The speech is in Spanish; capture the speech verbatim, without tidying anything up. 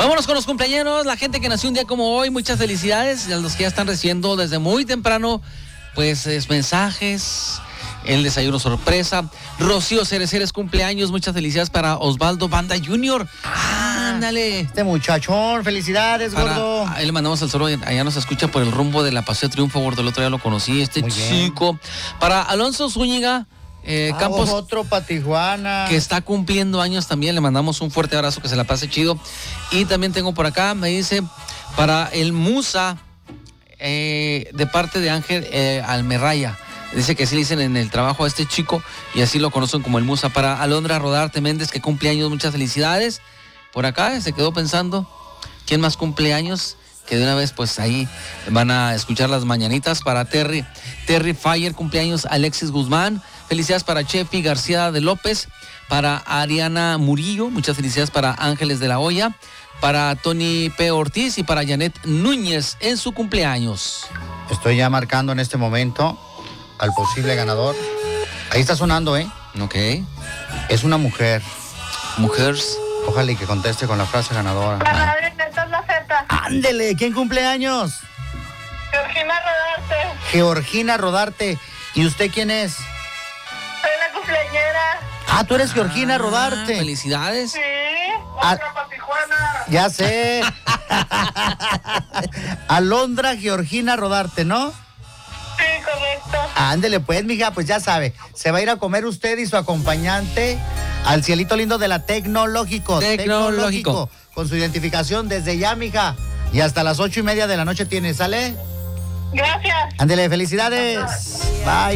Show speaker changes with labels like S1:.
S1: Vámonos con los cumpleaños, la gente que nació un día como hoy, muchas felicidades. Y a los que ya están recibiendo desde muy temprano, pues es, mensajes, el desayuno sorpresa. Rocío Cereceres cumpleaños, muchas felicidades para Osvaldo Banda junior Ah, ándale.
S2: Este muchachón, felicidades,
S1: Para,
S2: gordo.
S1: ahí le mandamos al saludo, allá nos escucha por el rumbo de la Paseo de Triunfo, gordo, el otro día lo conocí, este
S2: Muy
S1: chico.
S2: bien.
S1: Para Alonso Zúñiga, eh,
S2: Ah,
S1: Campos,
S2: otro para Tijuana.
S1: que está cumpliendo años también, le mandamos un fuerte abrazo, que se la pase chido. Y también tengo por acá, me dice, para el Musa, eh, de parte de Ángel eh, Almerraya. Dice que así le dicen en el trabajo a este chico y así lo conocen como el Musa. Para Alondra Rodarte Méndez, que cumple años, muchas felicidades. Por acá se quedó pensando, ¿quién más cumple años? Que de una vez pues ahí van a escuchar las mañanitas. Para Terry, Terry Fire, cumpleaños Alexis Guzmán. Felicidades para Chefi García de López. Para Ariana Murillo, muchas felicidades para Ángeles de la Hoya. Para Tony P. Ortiz y para Janet Núñez en su cumpleaños.
S2: Estoy ya marcando en este momento al posible ganador. Ahí está sonando, ¿eh?
S1: Ok.
S2: Es una mujer.
S1: Mujeres.
S2: Ojalá y que conteste con la frase ganadora.
S3: Para esta es la Z.
S2: Ándele, ¿quién cumple años?
S3: Georgina Rodarte.
S2: Georgina Rodarte. ¿Y usted quién es?
S3: Soy la cumpleañera.
S2: Ah, tú eres Georgina
S1: Ah,
S2: Rodarte.
S1: Felicidades.
S3: Sí.
S2: Ah.
S3: Otra para Tijuana.
S2: Ya sé. Alondra Georgina Rodarte, ¿no?
S3: Sí, correcto.
S2: Ándele pues, mija, pues ya sabe. Se va a ir a comer usted y su acompañante al cielito lindo de la Tecnológico.
S1: Tecnológico.
S2: Con su identificación desde ya, mija. Y hasta las ocho y media de la noche tiene, ¿sale?
S3: Gracias.
S2: Ándele, felicidades. Bye.